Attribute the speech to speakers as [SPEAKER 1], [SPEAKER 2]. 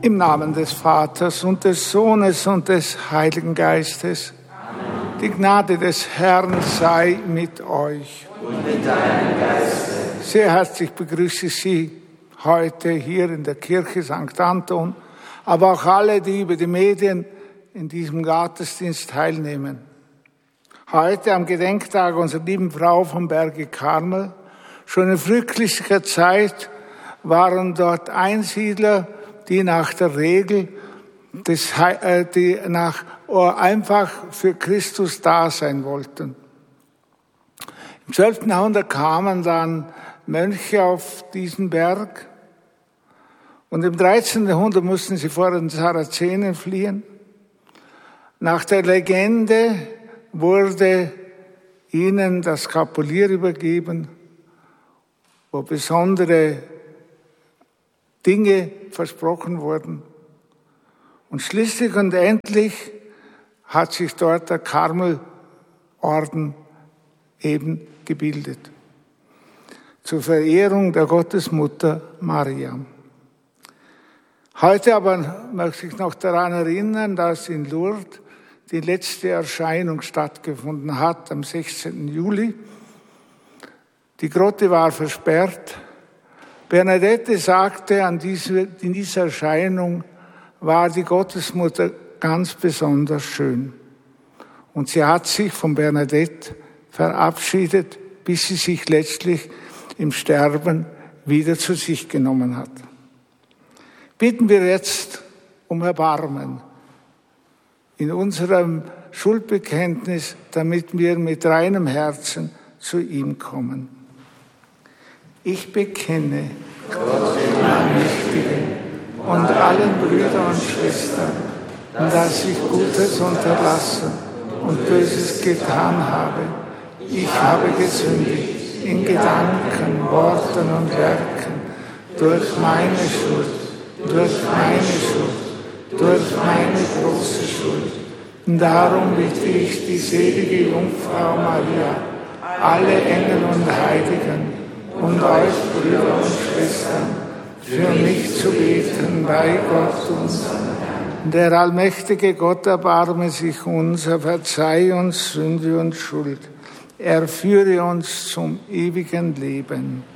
[SPEAKER 1] Im Namen des Vaters und des Sohnes und des Heiligen Geistes.
[SPEAKER 2] Amen.
[SPEAKER 1] Die Gnade des Herrn sei mit euch.
[SPEAKER 2] Und mit deinem Geiste.
[SPEAKER 1] Sehr herzlich begrüße ich Sie heute hier in der Kirche St. Anton, aber auch alle, die über die Medien in diesem Gottesdienst teilnehmen. Heute am Gedenktag unserer lieben Frau vom Berge Karmel. Schon in frühchristlicher Zeit waren dort Einsiedler, die nach der Regel einfach für Christus da sein wollten. Im 12. Jahrhundert kamen dann Mönche auf diesen Berg und im 13. Jahrhundert mussten sie vor den Sarazenen fliehen. Nach der Legende wurde ihnen das Skapulier übergeben, wo besondere Dinge versprochen wurden. Und schließlich und endlich hat sich dort der Karmelorden eben gebildet. Zur Verehrung der Gottesmutter Maria. Heute aber möchte ich noch daran erinnern, dass in Lourdes die letzte Erscheinung stattgefunden hat, am 16. Juli. Die Grotte war versperrt. Bernadette sagte, in dieser Erscheinung war die Gottesmutter ganz besonders schön. Und sie hat sich von Bernadette verabschiedet, bis sie sich letztlich im Sterben wieder zu sich genommen hat. Bitten wir jetzt um Erbarmen in unserem Schuldbekenntnis, damit wir mit reinem Herzen zu ihm kommen. Ich bekenne
[SPEAKER 2] Gott, den Allmächtigen,
[SPEAKER 1] und allen Brüdern und Schwestern, dass ich Gutes unterlassen und Böses getan habe. Ich habe gesündigt in Gedanken, Worten und Werken, durch meine Schuld, durch meine große Schuld. Und darum bitte ich die selige Jungfrau Maria, alle Engel und Heiligen, und euch, Brüder und Schwestern, für mich zu beten bei Gott, unserem Herrn. Der allmächtige Gott erbarme sich unser, verzeihe uns Sünde und Schuld. Er führe uns zum ewigen Leben.